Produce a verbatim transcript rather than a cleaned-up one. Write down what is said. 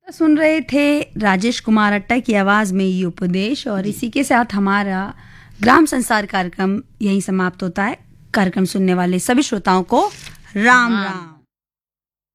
सुन रहे थे राजेश कुमार अट्टा की आवाज में ये उपदेश, और इसी के साथ हमारा ग्राम संसार कार्यक्रम यहीं समाप्त होता है। कार्यक्रम सुनने वाले सभी श्रोताओं को राम राम।